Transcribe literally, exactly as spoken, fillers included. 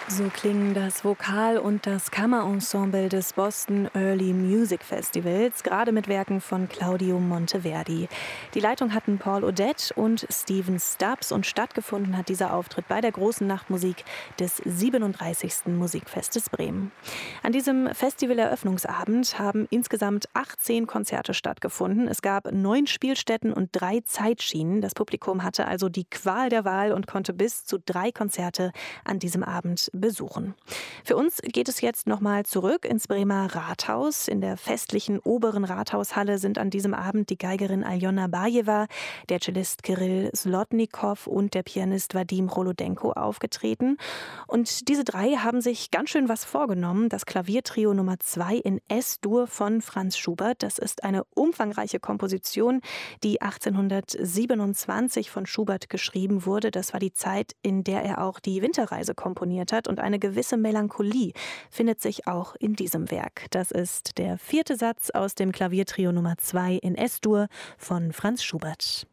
So klingen das Vokal- und das Kammerensemble des Boston Early Music Festivals, gerade mit Werken von Claudio Monteverdi. Die Leitung hatten Paul Odette und Steven Stubbs und stattgefunden hat dieser Auftritt bei der großen Nachtmusik des siebenunddreißigsten Musikfestes Bremen. An diesem Festivaleröffnungsabend haben insgesamt achtzehn Konzerte stattgefunden. Es gab neun Spielstätten und drei Zeitschienen. Das Publikum hatte also die Qual der Wahl und konnte bis zu drei Konzerte an diesem Abend besuchen. Für uns geht es jetzt nochmal zurück ins Bremer Rathaus. In der festlichen oberen Rathaushalle sind an diesem Abend die Geigerin Aljona Bajeva, der Cellist Kirill Slotnikow und der Pianist Wadim Cholodenko aufgetreten. Und diese drei haben sich ganz schön was vorgenommen. Das Klaviertrio Nummer zwei in S-Dur von Franz Schubert. Das ist eine umfangreiche Komposition, die achtzehnhundertsiebenundzwanzig von Schubert geschrieben wurde. Das war die Zeit, in der er auch die Winterreise komponiert hat. Und eine gewisse Melancholie findet sich auch in diesem Werk. Das ist der vierte Satz aus dem Klaviertrio Nummer zwei in S-Dur von Franz Schubert.